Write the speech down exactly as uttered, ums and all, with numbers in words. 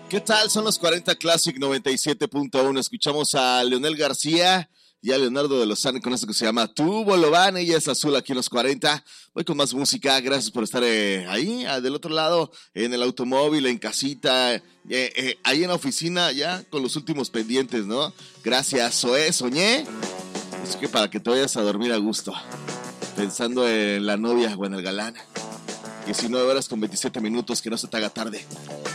¿Qué tal? Son los cuarenta Classic noventa y siete punto uno. Escuchamos a Leonel García y a Leonardo de Lozán con esto que se llama Tu Bolobán. Ella es Azul aquí en los cuarenta. Voy con más música. Gracias por estar eh, ahí, ah, del otro lado, en el automóvil, en casita, eh, eh, ahí en la oficina, ya con los últimos pendientes, ¿no? Gracias, Zoé, soñé. Es que para que te vayas a dormir a gusto, pensando en la novia o en el galán. diecinueve horas con veintisiete minutos, que no se te haga tarde.